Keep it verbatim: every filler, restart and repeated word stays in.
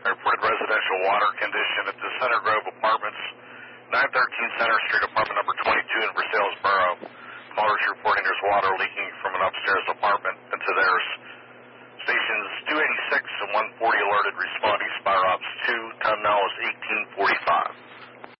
I reported residential water condition at the Center Grove Apartments, nine thirteen Center Street, apartment number twenty-two in Versailles Borough. Callers reporting there's water leaking from an upstairs apartment into theirs. Stations two eighty-six and one forty alerted. Respond East Fire Ops two. Time now is eighteen forty-five.